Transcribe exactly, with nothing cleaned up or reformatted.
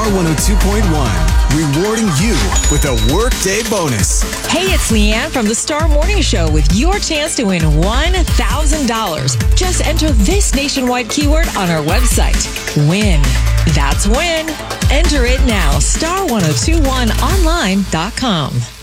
one oh two point one, rewarding you with a workday bonus. Hey, it's Leanne from the Star Morning Show with your chance to win one thousand dollars. Just enter this nationwide keyword on our website. Win. That's win. Enter it now. star ten twenty-one online dot com.